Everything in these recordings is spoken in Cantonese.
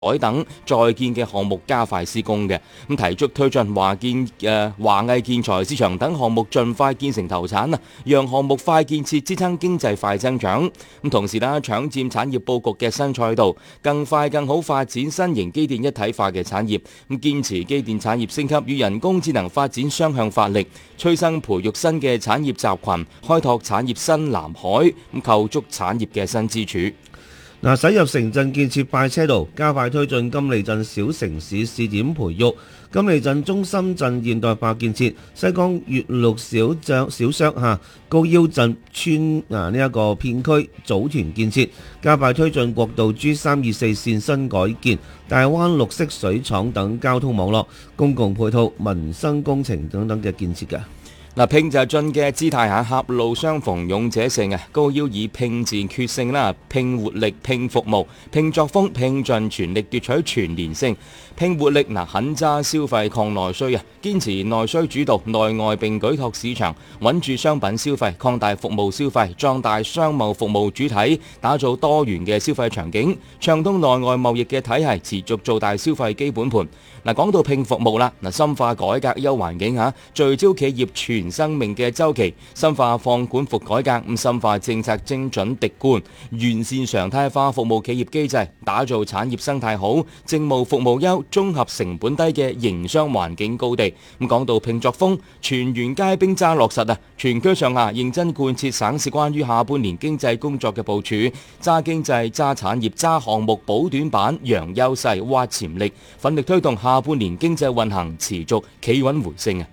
海等在建嘅項目加快施工嘅，咁提速推進華藝建材市場等項目盡快建成投產啊，讓項目快建設支撐經濟快增長。咁同時搶佔產業佈局嘅新賽道，更快更好發展新型機電一體化嘅產業。咁堅持機電產業升級與人工智能發展雙向發力，催生培育新嘅產業集群，開拓產業新藍海，咁構築產業嘅新支柱。 駛入城鎮建設快車道，加快推進金利鎮小城市試點培育。金利鎮中心鎮現代化建設，西江粵綠小商高腰鎮村呢一個片區組團建設，加快推進國道 G324 線新改建、大灣綠色水廠等交通網絡、公共配套、民生工程等等嘅建設嘅。 拼就係進嘅姿態下，狹路相逢勇者勝啊！高腰以拼字決勝啦，拼活力、拼服務、拼作風、拼盡全力奪取全連勝。拼活力狠揸消費抗內需啊！堅持內需主導，內外並舉拓市場，穩住商品消費，擴大服務消費，壯大商貿服務主體，打造多元嘅消費場景，暢通內外貿易嘅體系，持續做大消費基本盤。講到拼服務啦，深化改革優環境下，聚焦企業全生命嘅週期，深化放管服改革，深化政策精準滴灌，完善常態化服務企業機制，打造產業生態好、政務服務優、綜合成本低嘅營商環境高地。講到拼作風，全員皆兵揸落實啊！全區上下認真貫徹省市關於下半年經濟工作嘅部署，揸經濟、揸產業、揸項目，補短板、揚優勢、挖潛力，奮力推動下半年經濟運行持續企穩回升啊！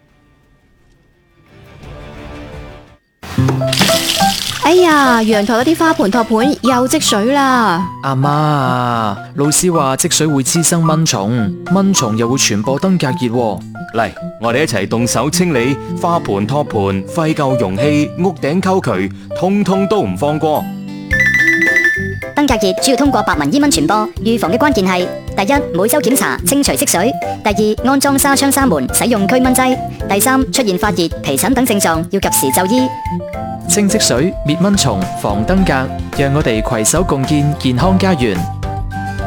哎呀，陽台嗰啲花盆托盤又積水啦！ 阿媽，老師話積水會滋生蚊蟲，蚊蟲又會傳播登革熱喎。 嚟，我哋一齊動手清理花盆托盤、廢舊容器、屋頂溝渠，通通都唔放過。 登革熱主要通過白紋伊蚊傳播，預防嘅關鍵係：第一，每周檢查清除積水；第二，安裝紗窗紗門，使用驅蚊劑；第三，出現發熱、皮疹等症狀，要及時就醫。 清積水、滅蚊蟲、防登革，讓我哋攜手共建健康家園。